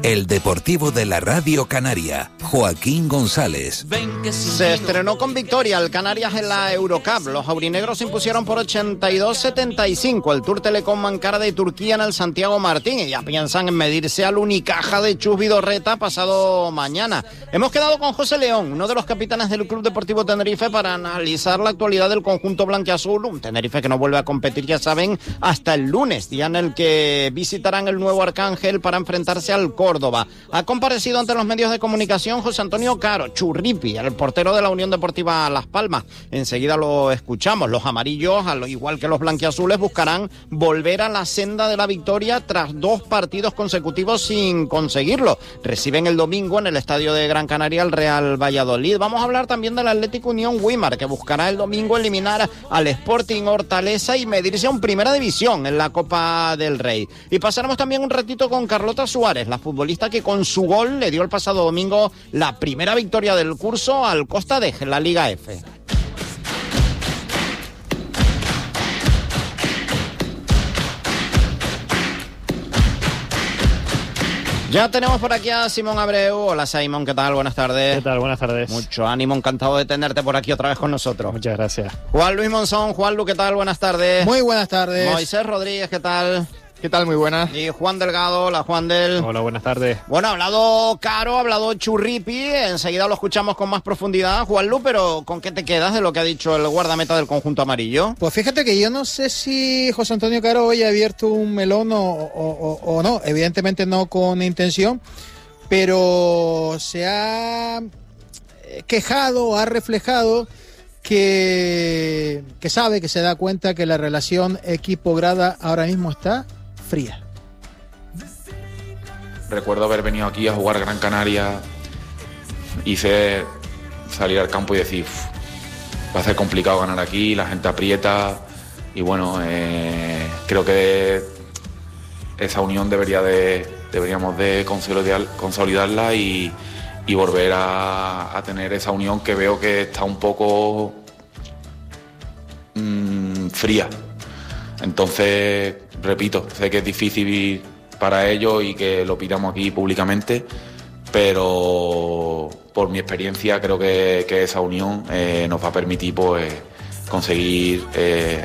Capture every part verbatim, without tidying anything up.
El Deportivo de la Radio Canaria, Joaquín González. Se estrenó con victoria el Canarias en la Eurocup. Los aurinegros se impusieron por ochenta y dos a setenta y cinco. El Tour Telecom Ankara de Turquía en el Santiago Martín. Y ya piensan en medirse al Unicaja de Chus Vidorreta pasado mañana. Hemos quedado con José León, uno de los capitanes del Club Deportivo Tenerife, para analizar la actualidad del conjunto blanquiazul. Un Tenerife que no vuelve a competir, ya saben, hasta el lunes, día en el que visitarán el nuevo Arcángel para enfrentarse al Córdoba. Ha comparecido ante los medios de comunicación José Antonio Caro, Churripi, el portero de la Unión Deportiva Las Palmas. Enseguida lo escuchamos. Los amarillos, al igual que los blanquiazules, buscarán volver a la senda de la victoria tras dos partidos consecutivos sin conseguirlo. Reciben el domingo en el estadio de Gran Canaria al Real Valladolid. Vamos a hablar también del Atlético Unión Güímar, que buscará el domingo eliminar al Sporting Hortaleza y medirse a un Primera División en la Copa del Rey. Y pasaremos también un ratito con Carlota Suárez, la futbolista que con su gol le dio el pasado domingo la primera victoria del curso al Costa de la Liga F. Ya tenemos por aquí a Simón Abreu. Hola Simón, ¿qué tal? Buenas tardes. ¿Qué tal? Buenas tardes. Mucho ánimo, encantado de tenerte por aquí otra vez con nosotros. Muchas gracias. Juan Luis Monzón, Juan Lu, ¿qué tal? Buenas tardes. Muy buenas tardes. Moisés Rodríguez, ¿qué tal? ¿Qué tal? Muy buenas. Y Juan Delgado, hola Juan Del. Hola, buenas tardes. Bueno, ha hablado Caro, ha hablado Churripi, enseguida lo escuchamos con más profundidad. Juan Lu, pero ¿con qué te quedas de lo que ha dicho el guardameta del conjunto amarillo? Pues fíjate que yo no sé si José Antonio Caro hoy ha abierto un melón o, o, o, o no, evidentemente no con intención, pero se ha quejado, ha reflejado que, que sabe, que se da cuenta que la relación equipo-grada ahora mismo está fría. Recuerdo haber venido aquí a jugar Gran Canaria, hice salir al campo y decir, va a ser complicado ganar aquí, la gente aprieta y bueno, eh, creo que esa unión debería de, deberíamos de consolidar, consolidarla y, y volver a, a tener esa unión que veo que está un poco mmm, fría. Entonces, repito, sé que es difícil para ellos y que lo pidamos aquí públicamente, pero por mi experiencia creo que, que esa unión eh, nos va a permitir pues conseguir eh,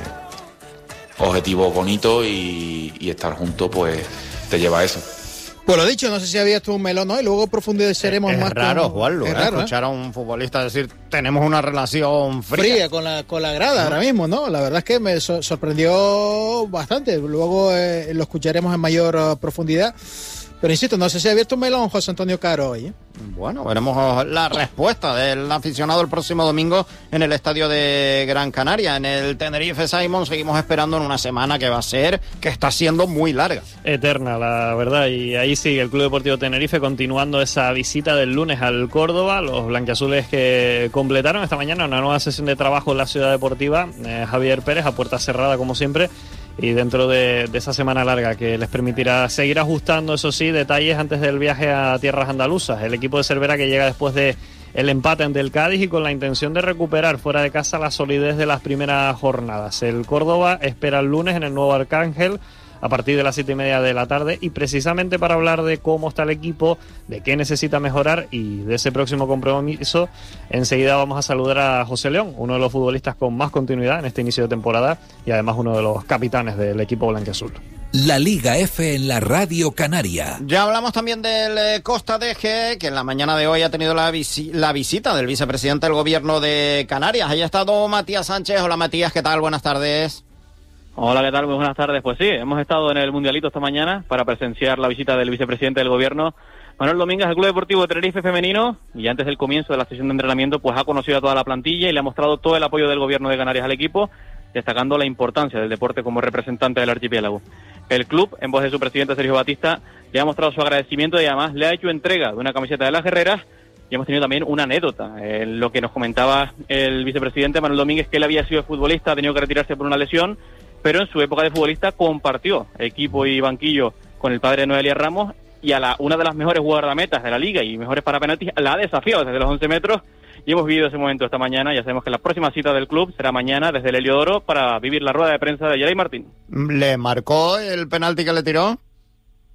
objetivos bonitos y, y estar juntos pues te lleva a eso. Pues lo dicho, no sé si había esto un melón, ¿no? Y luego profundizaremos es más. Raro, con... Juanlu, es ¿eh? raro, Escuchar ¿eh? a un futbolista decir, tenemos una relación fría. Fría con la, con la grada ¿no? Ahora mismo, ¿no? La verdad es que me so- sorprendió bastante. Luego eh, lo escucharemos en mayor uh, profundidad. Pero insisto, no sé si ha abierto un melón José Antonio Caro hoy, ¿eh? Bueno, veremos la respuesta del aficionado el próximo domingo en el estadio de Gran Canaria. En el Tenerife, Simon, seguimos esperando en una semana que va a ser, que está siendo muy larga. Eterna, la verdad. Y ahí sigue el Club Deportivo Tenerife continuando esa visita del lunes al Córdoba. Los blanquiazules que completaron esta mañana una nueva sesión de trabajo en la ciudad deportiva. Eh, Javier Pérez, a puerta cerrada como siempre. Y dentro de, de esa semana larga que les permitirá seguir ajustando, eso sí, detalles antes del viaje a tierras andaluzas. El equipo de Cervera que llega después de el empate ante el Cádiz y con la intención de recuperar fuera de casa la solidez de las primeras jornadas. El Córdoba espera el lunes en el nuevo Arcángel a partir de las siete y media de la tarde, y precisamente para hablar de cómo está el equipo, de qué necesita mejorar y de ese próximo compromiso, enseguida vamos a saludar a José León, uno de los futbolistas con más continuidad en este inicio de temporada y además uno de los capitanes del equipo blanquiazul. La Liga F en la Radio Canaria. Ya hablamos también del eh, Costa de G, que en la mañana de hoy ha tenido la, visi- la visita del vicepresidente del gobierno de Canarias. Ahí ha estado Matías Sánchez. Hola Matías, ¿qué tal? Buenas tardes. Hola, ¿qué tal? Muy buenas tardes. Pues sí, hemos estado en el Mundialito esta mañana para presenciar la visita del vicepresidente del gobierno, Manuel Domínguez, al Club Deportivo de Tenerife Femenino, y antes del comienzo de la sesión de entrenamiento pues ha conocido a toda la plantilla y le ha mostrado todo el apoyo del gobierno de Canarias al equipo, destacando la importancia del deporte como representante del archipiélago. El club, en voz de su presidente Sergio Batista, le ha mostrado su agradecimiento y además le ha hecho entrega de una camiseta de las guerreras. Y hemos tenido también una anécdota, eh, lo que nos comentaba el vicepresidente Manuel Domínguez, que él había sido futbolista, ha tenido que retirarse por una lesión, pero en su época de futbolista compartió equipo y banquillo con el padre de Noelia Ramos, y a la, una de las mejores guardametas de la liga y mejores para penaltis la ha desafiado desde los once metros, y hemos vivido ese momento esta mañana. Ya sabemos que la próxima cita del club será mañana desde el Heliodoro para vivir la rueda de prensa de Yeray Martín. ¿Le marcó el penalti que le tiró?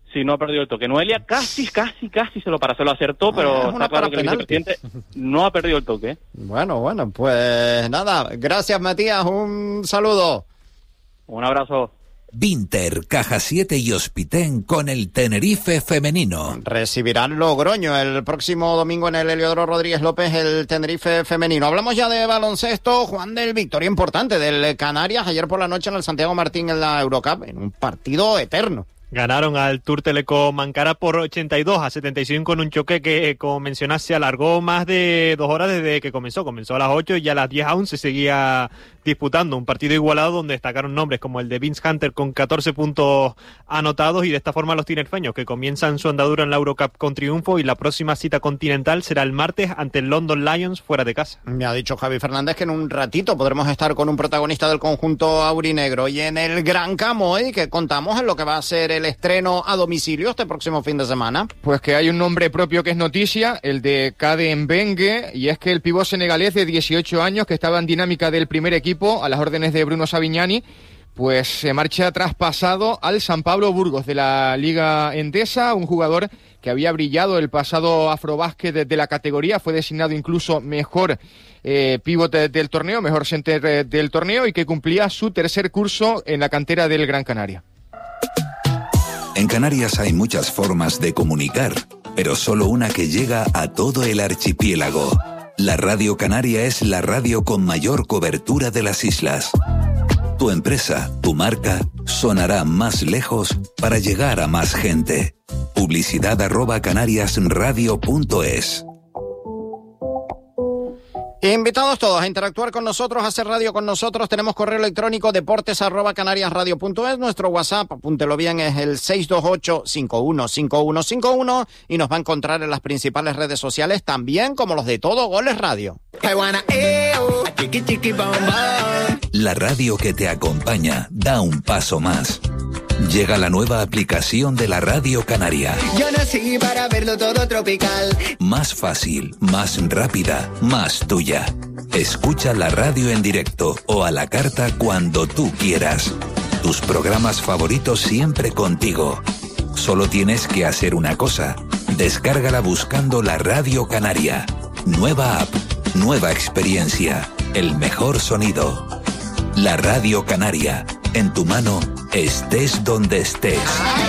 si no ha perdido el toque. Noelia casi, casi, casi se lo para, se lo acertó, pero ah, está claro que el vicepresidente no ha perdido el toque. Bueno, bueno, pues nada, gracias Matías, un saludo. Un abrazo. Vinter, Caja siete y Hospitén con el Tenerife femenino. Recibirán Logroño el próximo domingo en el Heliodoro Rodríguez López el Tenerife femenino. Hablamos ya de baloncesto, Juan, del victoria importante del Canarias ayer por la noche en el Santiago Martín en la Eurocup, en un partido eterno. Ganaron al Tour Telecom Ankara por ochenta y dos a setenta y cinco en un choque que, como mencionas, se alargó más de dos horas desde que comenzó. Comenzó a las ocho y a las diez aún se seguía disputando. Un partido igualado donde destacaron nombres como el de Vince Hunter con catorce puntos anotados, y de esta forma los tinerfeños, que comienzan su andadura en la Eurocup con triunfo, y la próxima cita continental será el martes ante el London Lions fuera de casa. Me ha dicho Javi Fernández que en un ratito podremos estar con un protagonista del conjunto aurinegro. Y en el Gran Camoy, que contamos en lo que va a ser el estreno a domicilio este próximo fin de semana. Pues que hay un nombre propio que es noticia, el de Kade Mbengue, y es que el pívot senegalés de dieciocho años, que estaba en dinámica del primer equipo a las órdenes de Bruno Savignani, pues se marcha traspasado al San Pablo Burgos de la Liga Endesa, un jugador que había brillado el pasado Afrobásquet de, de la categoría, fue designado incluso mejor eh, pívot de, del torneo, mejor center eh, del torneo, y que cumplía su tercer curso en la cantera del Gran Canaria. En Canarias hay muchas formas de comunicar, pero solo una que llega a todo el archipiélago. La Radio Canaria es la radio con mayor cobertura de las islas. Tu empresa, tu marca, sonará más lejos para llegar a más gente. Publicidad arroba canariasradio punto es. Invitados todos a interactuar con nosotros, a hacer radio con nosotros. Tenemos correo electrónico deportes arroba canariasradio punto es. Nuestro WhatsApp, apúntelo bien, es el seis dos ocho, cinco uno cinco uno cinco uno, y nos va a encontrar en las principales redes sociales, también como los de Todo Goles Radio. La radio que te acompaña da un paso más. Llega la nueva aplicación de la Radio Canaria. Yo nací para verlo todo tropical. Más fácil, más rápida, más tuya. Escucha la radio en directo o a la carta cuando tú quieras. Tus programas favoritos siempre contigo. Solo tienes que hacer una cosa. Descárgala buscando la Radio Canaria. Nueva app, nueva experiencia, el mejor sonido. La Radio Canaria, en tu mano, estés donde estés.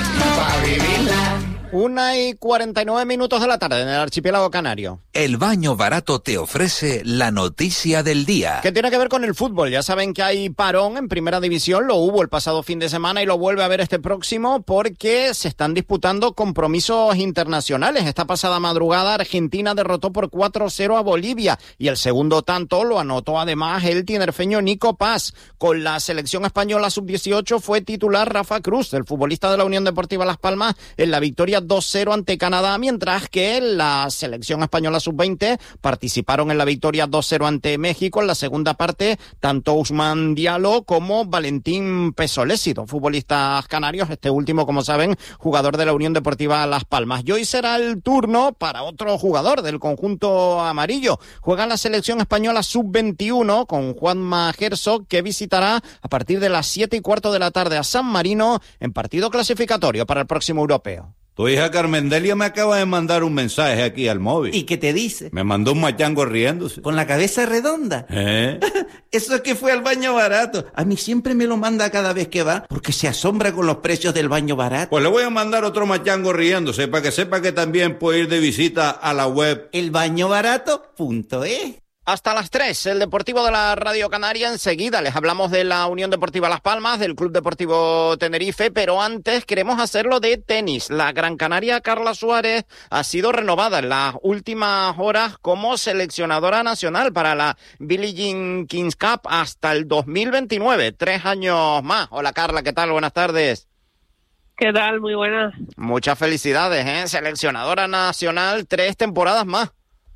Una y cuarenta y nueve minutos de la tarde en el archipiélago canario. El Baño Barato te ofrece la noticia del día. Que tiene que ver con el fútbol. Ya saben que hay parón en Primera División, lo hubo el pasado fin de semana y lo vuelve a haber este próximo porque se están disputando compromisos internacionales. Esta pasada madrugada Argentina derrotó por cuatro cero a Bolivia y el segundo tanto lo anotó además el tinerfeño Nico Paz. Con la selección española sub dieciocho fue titular Rafa Cruz, el futbolista de la Unión Deportiva Las Palmas, en la victoria dos cero ante Canadá, mientras que la selección española sub veinte participaron en la victoria dos cero ante México. En la segunda parte, tanto Ousmane Diallo como Valentín Pesolesi, dos futbolistas canarios, este último, como saben, jugador de la Unión Deportiva Las Palmas. Y hoy será el turno para otro jugador del conjunto amarillo. Juega la selección española sub veintiuno con Juanma Herzog, que visitará a partir de las siete y cuarto de la tarde a San Marino en partido clasificatorio para el próximo europeo. Tu hija Carmendelia me acaba de mandar un mensaje aquí al móvil. ¿Y qué te dice? Me mandó un machango riéndose. ¿Con la cabeza redonda? ¿Eh? Eso es que fue al baño barato. A mí siempre me lo manda cada vez que va, porque se asombra con los precios del baño barato. Pues le voy a mandar otro machango riéndose, para que sepa que también puede ir de visita a la web el baño barato punto es. Hasta las tres, el Deportivo de la Radio Canaria. Enseguida les hablamos de la Unión Deportiva Las Palmas, del Club Deportivo Tenerife, pero antes queremos hacerlo de tenis. La Gran Canaria Carla Suárez ha sido renovada en las últimas horas como seleccionadora nacional para la Billie Jean Kings Cup hasta el dos mil veintinueve, tres años más. Hola Carla, ¿qué tal? Buenas tardes. ¿Qué tal? Muy buenas. Muchas felicidades, ¿eh? Seleccionadora nacional, tres temporadas más.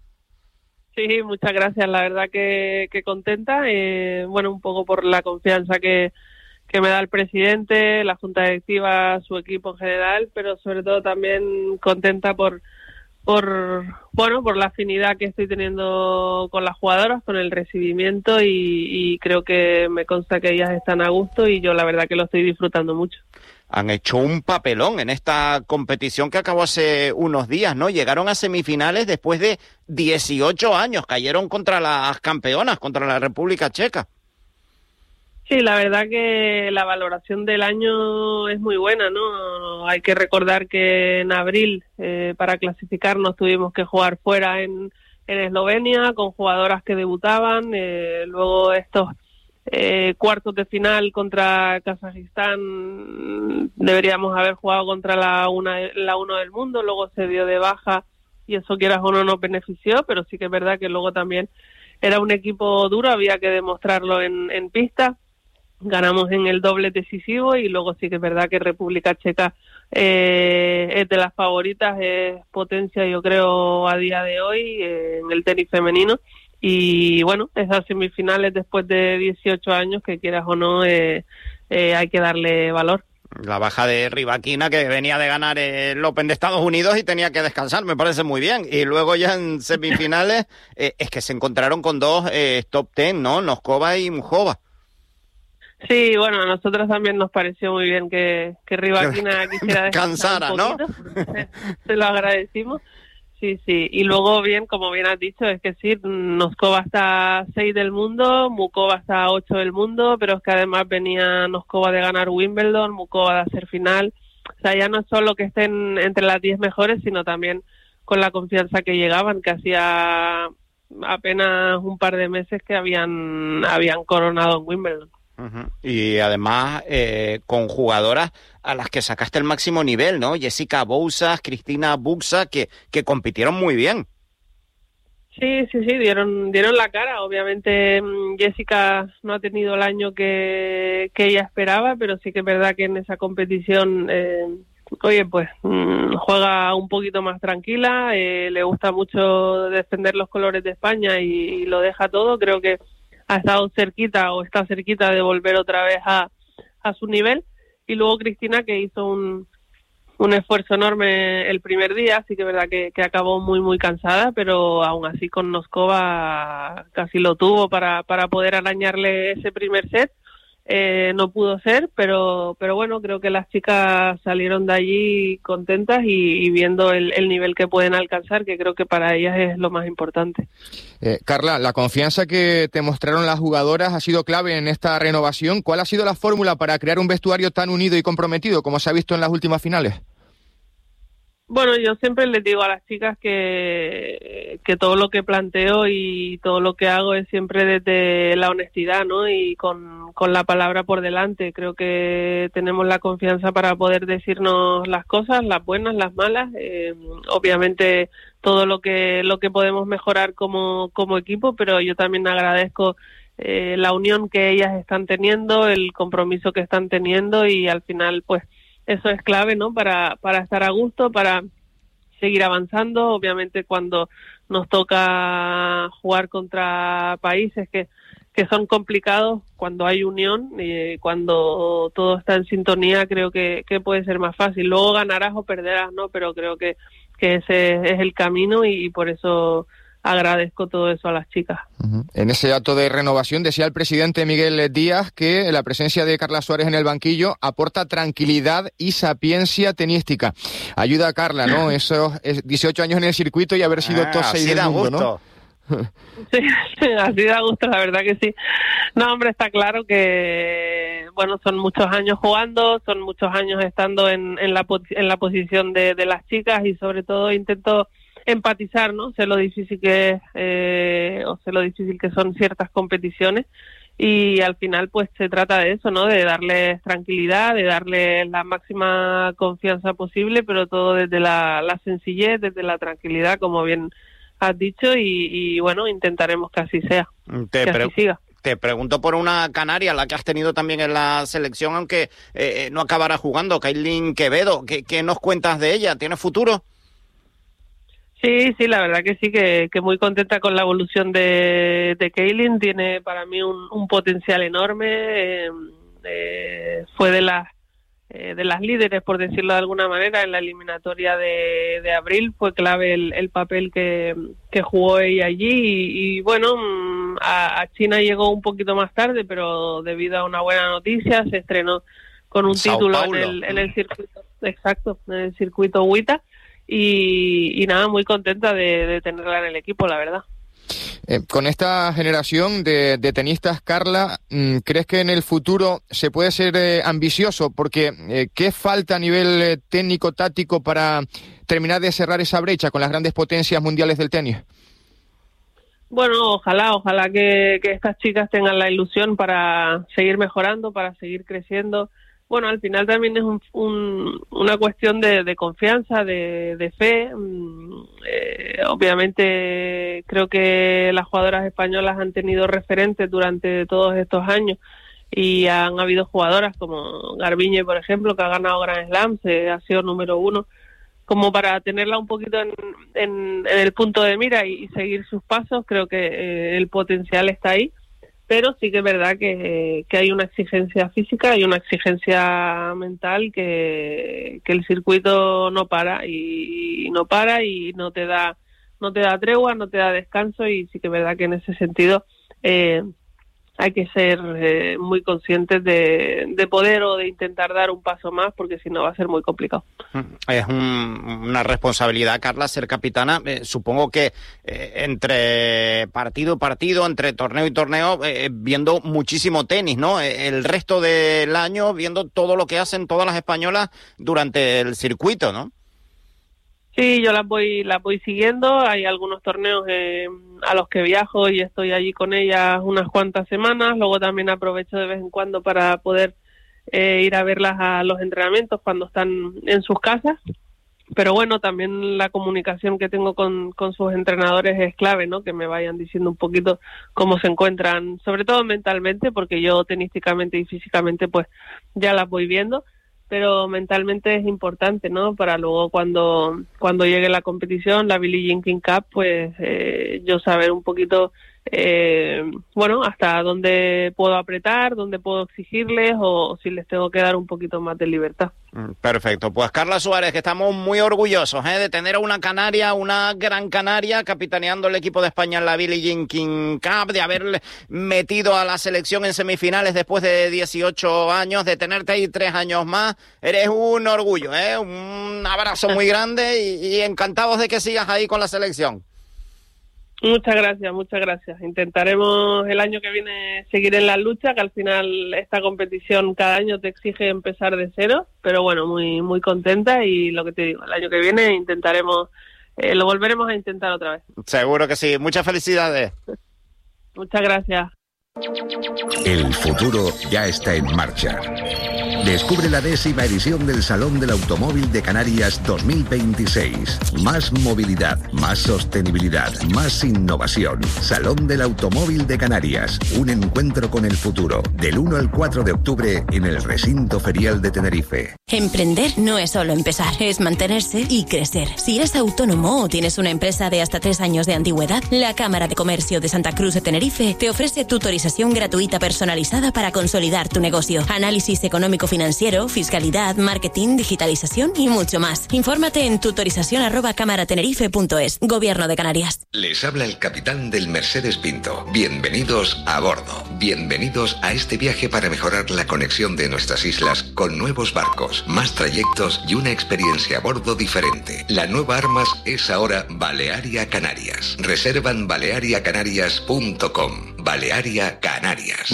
Sí, muchas gracias. La verdad que, que contenta. Eh, bueno, un poco por la confianza que, que me da el presidente, la junta directiva, su equipo en general, pero sobre todo también contenta por, por, bueno, por la afinidad que estoy teniendo con las jugadoras, con el recibimiento y, y creo que me consta que ellas están a gusto y yo la verdad que lo estoy disfrutando mucho. han hecho un papelón en esta competición que acabó hace unos días, ¿no? Llegaron a semifinales después de dieciocho años, cayeron contra las campeonas, contra la República Checa. Sí, la verdad que la valoración del año es muy buena, ¿no? Hay que recordar que en abril, eh, para clasificarnos, tuvimos que jugar fuera en, en Eslovenia, con jugadoras que debutaban, eh, luego estos eh, cuartos de final contra Kazajistán, deberíamos haber jugado contra la una, la uno del mundo, luego se dio de baja y eso, quieras o no, nos benefició, pero sí que es verdad que luego también era un equipo duro, había que demostrarlo en, en pista. Ganamos en el doble decisivo y luego sí que es verdad que República Checa eh, es de las favoritas, es potencia yo creo a día de hoy eh, en el tenis femenino y bueno, esas semifinales después de dieciocho años que quieras o no eh, eh, hay que darle valor. La baja de Rybakina, que venía de ganar el Open de Estados Unidos y tenía que descansar, me parece muy bien. Y luego ya en semifinales eh, es que se encontraron con dos eh, top ten, ¿no? Noskova y Muchova. Sí, bueno, a nosotros también nos pareció muy bien que, que Rybakina quisiera descansar Cansara, un poquito, ¿no? Se, se lo agradecimos. Sí, sí. Y luego, bien, como bien has dicho, es que sí, Noskova está seis del mundo, Muchova está ocho del mundo, pero es que además venía Noskova de ganar Wimbledon, Muchova de hacer final. O sea, ya no es solo que estén entre las diez mejores, sino también con la confianza que llegaban, que hacía apenas un par de meses que habían, habían coronado en Wimbledon. Uh-huh. Y además eh, con jugadoras a las que sacaste el máximo nivel, ¿no? Jessica Bouzas, Cristina Buxa, que, que compitieron muy bien. Sí, sí, sí, dieron dieron la cara. Obviamente Jessica no ha tenido el año que, que ella esperaba, pero sí que es verdad que en esa competición, eh, oye, pues mmm, juega un poquito más tranquila, eh, le gusta mucho defender los colores de España y, y lo deja todo. Creo que ha estado cerquita o está cerquita de volver otra vez a, a su nivel. Y luego Cristina, que hizo un, un esfuerzo enorme el primer día, sí que es verdad que, que acabó muy muy cansada, pero aún así con Noskova casi lo tuvo para, para poder arañarle ese primer set. Eh, no pudo ser, pero pero bueno, creo que las chicas salieron de allí contentas y, y viendo el, el nivel que pueden alcanzar, que creo que para ellas es lo más importante. Eh, Carla, la confianza que te mostraron las jugadoras ha sido clave en esta renovación. ¿Cuál ha sido la fórmula para crear un vestuario tan unido y comprometido como se ha visto en las últimas finales? Bueno, yo siempre les digo a las chicas que, que todo lo que planteo y todo lo que hago es siempre desde la honestidad, ¿no? Y con, con la palabra por delante. Creo que tenemos la confianza para poder decirnos las cosas, las buenas, las malas. Eh, obviamente todo lo que lo que podemos mejorar como, como equipo, pero yo también agradezco eh, la unión que ellas están teniendo, el compromiso que están teniendo y al final, pues, eso es clave, ¿no? Para, para estar a gusto, para seguir avanzando. Obviamente cuando nos toca jugar contra países que, que son complicados, cuando hay unión y cuando todo está en sintonía, creo que, que puede ser más fácil. Luego ganarás o perderás, ¿no? Pero creo que, que ese es el camino y, y por eso agradezco todo eso a las chicas. Uh-huh. En ese acto de renovación decía el presidente Miguel Díaz que la presencia de Carla Suárez en el banquillo aporta tranquilidad y sapiencia tenística. Ayuda a Carla, ¿no? Esos dieciocho años en el circuito y haber sido ah, top seis del mundo, gusto. ¿no? Sí, así da gusto, la verdad que sí. No, hombre, está claro que, bueno, son muchos años jugando, son muchos años estando en, en, la, en la posición de, de las chicas y sobre todo intento empatizar, ¿no? Sé lo difícil que es, eh, o sé lo difícil que son ciertas competiciones y al final pues se trata de eso, ¿no? De darles tranquilidad, de darles la máxima confianza posible, pero todo desde la, la sencillez, desde la tranquilidad, como bien has dicho y, y bueno, intentaremos que así sea, te que pre- así siga. Te pregunto por una canaria, la que has tenido también en la selección, aunque eh, no acabará jugando, Kailin Quevedo. ¿Qué, qué nos cuentas de ella? ¿Tiene futuro? Sí, sí, la verdad que sí, que, que muy contenta con la evolución de, de Kailin. Tiene para mí un, un potencial enorme. Eh, eh, fue de las eh, de las líderes, por decirlo de alguna manera, en la eliminatoria de, de abril. Fue clave el, el papel que, que jugó ella allí. Y, y bueno, a, a China llegó un poquito más tarde, pero debido a una buena noticia se estrenó con un Sao título Paulo. en el, en el circuito, exacto, en el circuito WTA, y, y nada, muy contenta de, de tenerla en el equipo, la verdad. Eh, con esta generación de, de tenistas, Carla, ¿crees que en el futuro se puede ser eh, ambicioso? Porque eh, ¿qué falta a nivel eh, técnico-táctico para terminar de cerrar esa brecha con las grandes potencias mundiales del tenis? Bueno, ojalá, ojalá que, que estas chicas tengan la ilusión para seguir mejorando, para seguir creciendo. Bueno, al final también es un, un, una cuestión de, de confianza, de, de fe. Eh, obviamente creo que las jugadoras españolas han tenido referentes durante todos estos años y han habido jugadoras como Garbiñe, por ejemplo, que ha ganado Grand Slam, se ha sido número uno, como para tenerla un poquito en, en, en el punto de mira y, y seguir sus pasos. Creo que eh, el potencial está ahí. Pero sí que es verdad que, que hay una exigencia física y una exigencia mental que, que el circuito no para y, y no para y no te da no te da tregua, no te da descanso, y sí que es verdad que en ese sentido eh, hay que ser eh, muy conscientes de, de poder o de intentar dar un paso más, porque si no va a ser muy complicado. Es un, una responsabilidad, Carla, ser capitana. Eh, supongo que eh, entre partido y partido, entre torneo y torneo, eh, viendo muchísimo tenis, ¿no? Eh, el resto del año viendo todo lo que hacen todas las españolas durante el circuito, ¿no? Sí, yo las voy las voy siguiendo. Hay algunos torneos eh, a los que viajo y estoy allí con ellas unas cuantas semanas. Luego también aprovecho de vez en cuando para poder eh, ir a verlas a los entrenamientos cuando están en sus casas. Pero bueno, también la comunicación que tengo con, con sus entrenadores es clave, ¿no? Que me vayan diciendo un poquito cómo se encuentran, sobre todo mentalmente, porque yo tenísticamente y físicamente pues ya las voy viendo. Pero mentalmente es importante, ¿no? Para luego cuando cuando llegue la competición, la Billie Jean King Cup, pues eh, yo saber un poquito, eh, bueno, hasta dónde puedo apretar, dónde puedo exigirles o, o si les tengo que dar un poquito más de libertad. Perfecto. Pues Carla Suárez, que estamos muy orgullosos ¿eh? de tener a una canaria, una gran canaria, capitaneando el equipo de España en la Billie Jean King Cup, de haber metido a la selección en semifinales después de dieciocho años, de tenerte ahí tres años más. Eres un orgullo, ¿eh? Un abrazo muy grande y, y encantados de que sigas ahí con la selección. Muchas gracias, muchas gracias. Intentaremos el año que viene seguir en la lucha, que al final esta competición cada año te exige empezar de cero, pero bueno, muy muy contenta, y lo que te digo, el año que viene intentaremos, eh, lo volveremos a intentar otra vez. Seguro que sí. Muchas felicidades. Muchas gracias. El futuro ya está en marcha. Descubre la décima edición del Salón del Automóvil de Canarias dos mil veintiséis. Más movilidad, más sostenibilidad, más innovación. Salón del Automóvil de Canarias. Un encuentro con el futuro. Del uno al cuatro de octubre en el Recinto Ferial de Tenerife. Emprender no es solo empezar, es mantenerse y crecer. Si eres autónomo o tienes una empresa de hasta tres años de antigüedad, la Cámara de Comercio de Santa Cruz de Tenerife te ofrece tutorización gratuita personalizada para consolidar tu negocio. Análisis económico-financiero, fiscalidad, marketing, digitalización y mucho más. Infórmate en tutorización arroba cámaratenerife punto es. Gobierno de Canarias. Les habla el capitán del Mercedes Pinto. Bienvenidos a bordo. Bienvenidos a este viaje para mejorar la conexión de nuestras islas con nuevos barcos, más trayectos y una experiencia a bordo diferente. La nueva Armas es ahora Balearia Canarias. Reserva en balearia canarias punto com. Balearia Canarias.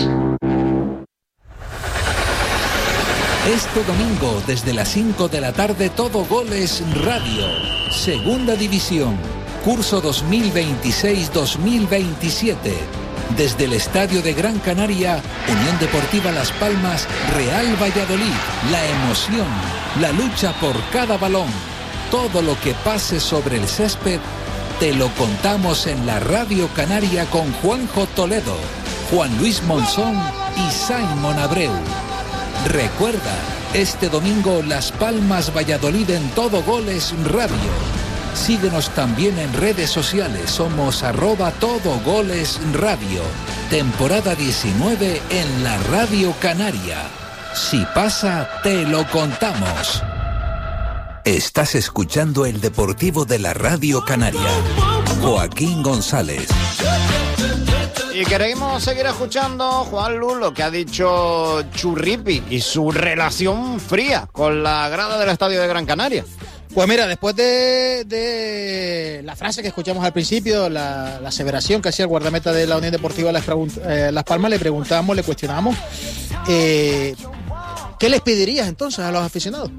Este domingo, desde las cinco de la tarde, Todo Goles Radio. Segunda División. Curso dos mil veintiséis dos mil veintisiete. Desde el Estadio de Gran Canaria, Unión Deportiva Las Palmas, Real Valladolid. La emoción, la lucha por cada balón. Todo lo que pase sobre el césped, te lo contamos en la Radio Canaria con Juanjo Toledo, Juan Luis Monzón y Simon Abreu. Recuerda, este domingo Las Palmas Valladolid en Todo Goles Radio. Síguenos también en redes sociales, somos arroba Todo Goles Radio. Temporada diecinueve en la Radio Canaria. Si pasa, te lo contamos. Estás escuchando el Deportivo de la Radio Canaria. Joaquín González. Y queremos seguir escuchando, Juanlu, lo que ha dicho Churripi y su relación fría con la grada del Estadio de Gran Canaria. Pues mira, después de, de la frase que escuchamos al principio, la, la aseveración que hacía el guardameta de la Unión Deportiva Las, eh, Las Palmas, le preguntamos, le cuestionamos, eh, ¿qué les pedirías entonces a los aficionados?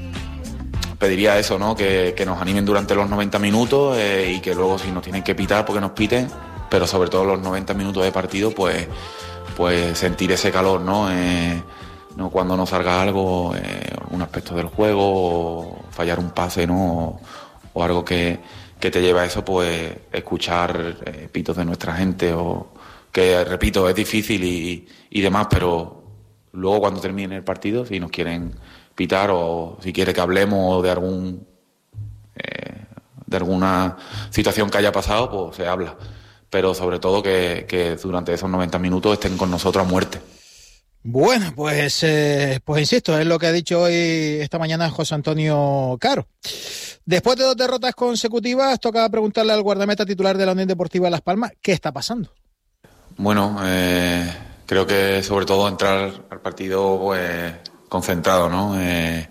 Pediría eso, ¿no? Que, que nos animen durante los noventa minutos eh, y que luego si nos tienen que pitar, porque nos piten, pero sobre todo los noventa minutos de partido, pues, pues sentir ese calor, ¿no? Eh, ¿no? Cuando nos salga algo, eh, un aspecto del juego, o fallar un pase, ¿no? O, o algo que, que te lleva a eso, pues escuchar eh, pitos de nuestra gente, o que, repito, es difícil y, y demás, pero luego cuando termine el partido, si nos quieren pitar o si quiere que hablemos de algún eh, de alguna situación que haya pasado, pues se habla. Pero sobre todo que, que durante esos noventa minutos estén con nosotros a muerte. Bueno, pues, eh, pues insisto, es lo que ha dicho hoy, esta mañana, José Antonio Caro. Después de dos derrotas consecutivas, toca preguntarle al guardameta titular de la Unión Deportiva Las Palmas, ¿qué está pasando? Bueno, eh, creo que sobre todo entrar al partido pues concentrado, ¿no? Eh,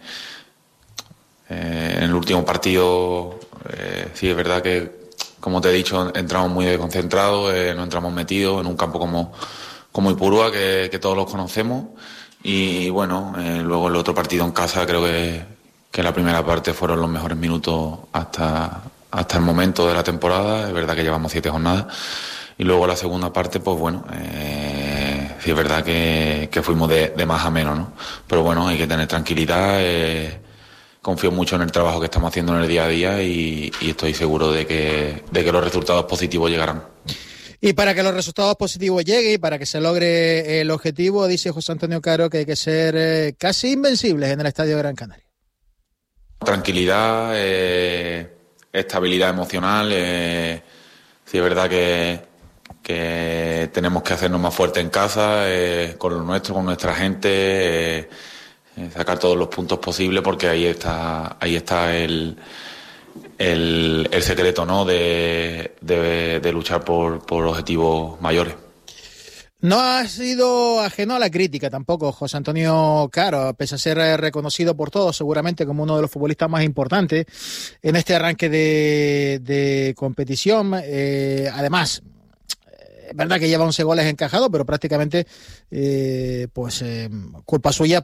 eh, en el último partido, eh, sí, es verdad que, como te he dicho, entramos muy desconcentrados, eh, no entramos metidos en un campo como, como Ipurúa, que, que todos los conocemos. Y bueno, eh, luego el otro partido en casa, creo que, que la primera parte fueron los mejores minutos hasta, hasta el momento de la temporada. Es verdad que llevamos siete jornadas. Y luego la segunda parte, pues bueno, eh, sí es verdad que, que fuimos de, de más a menos, ¿no? Pero bueno, hay que tener tranquilidad. Eh, confío mucho en el trabajo que estamos haciendo en el día a día y, y estoy seguro de que, de que los resultados positivos llegarán. Y para que los resultados positivos lleguen y para que se logre el objetivo, dice José Antonio Caro que hay que ser eh, casi invencibles en el Estadio de Gran Canaria. Tranquilidad, eh, estabilidad emocional. Eh, sí es verdad que, que tenemos que hacernos más fuertes en casa, eh, con lo nuestro, con nuestra gente, eh, sacar todos los puntos posibles, porque ahí está ahí está el el, el secreto, ¿no? de, de, de luchar por, por objetivos mayores. No ha sido ajeno a la crítica tampoco José Antonio Caro, pese a ser reconocido por todos seguramente como uno de los futbolistas más importantes en este arranque de, de competición. Eh, además, es verdad que lleva once goles encajados, pero prácticamente eh, pues eh, culpa suya